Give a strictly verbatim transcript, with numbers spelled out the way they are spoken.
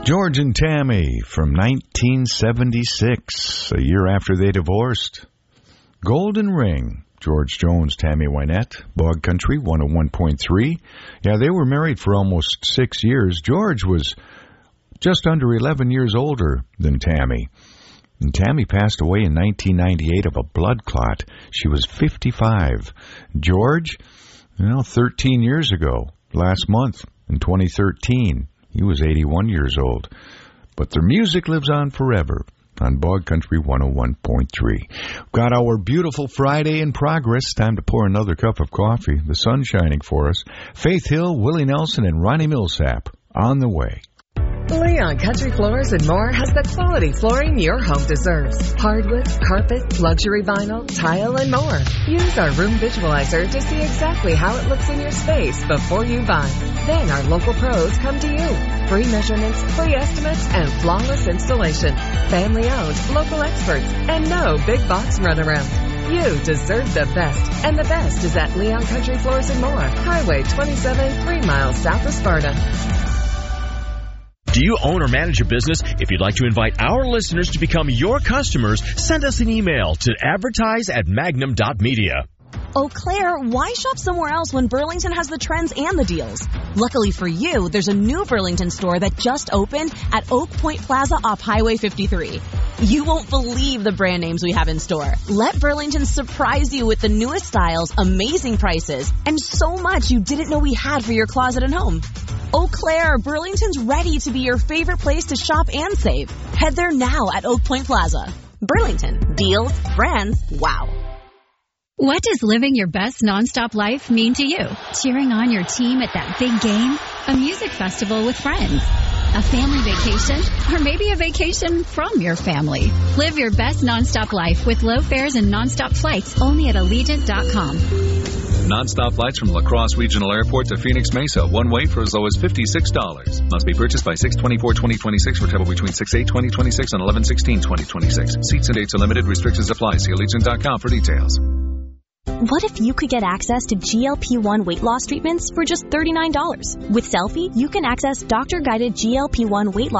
George and Tammy from nineteen seventy-six, a year after they divorced. Golden Ring, George Jones, Tammy Wynette, Bog Country one oh one point three. Yeah, they were married for almost six years. George was just under eleven years older than Tammy. And Tammy passed away in nineteen ninety-eight of a blood clot. She was fifty-five. George, well, thirteen years ago, last month in twenty thirteen. He was eighty-one years old. But their music lives on forever on Bog Country one oh one point three. Got our beautiful Friday in progress. Time to pour another cup of coffee. The sun's shining for us. Faith Hill, Willie Nelson, and Ronnie Millsap on the way. Leon Country Floors and More has the quality flooring your home deserves. Hardwood, carpet, luxury vinyl, tile, and more. Use our room visualizer to see exactly how it looks in your space before you buy. Then our local pros come to you. Free measurements, free estimates, and flawless installation. Family owned, local experts, and no big box runaround. You deserve the best, and the best is at Leon Country Floors and More, Highway twenty-seven, three miles south of Sparta. Do you own or manage a business? If you'd like to invite our listeners to become your customers, send us an email to advertise at magnum dot media. Eau Claire, why shop somewhere else when Burlington has the trends and the deals? Luckily for you, there's a new Burlington store that just opened at Oak Point Plaza off Highway fifty-three. You won't believe the brand names we have in store. Let Burlington surprise you with the newest styles, amazing prices, and so much you didn't know we had for your closet and home. Eau Claire, Burlington's ready to be your favorite place to shop and save. Head there now at Oak Point Plaza. Burlington. Deals, brands, wow. What does living your best nonstop life mean to you? Cheering on your team at that big game? A music festival with friends? A family vacation? Or maybe a vacation from your family? Live your best nonstop life with low fares and nonstop flights only at Allegiant dot com. Nonstop flights from La Crosse Regional Airport to Phoenix Mesa, one way for as low as fifty-six dollars. Must be purchased by six twenty-four twenty twenty-six for travel between six eight twenty twenty-six and eleven sixteen twenty twenty-six. Seats and dates are limited. Restrictions apply. See Allegiant dot com for details. What if you could get access to G L P one weight loss treatments for just thirty-nine dollars? With Selfie, you can access doctor-guided G L P one weight loss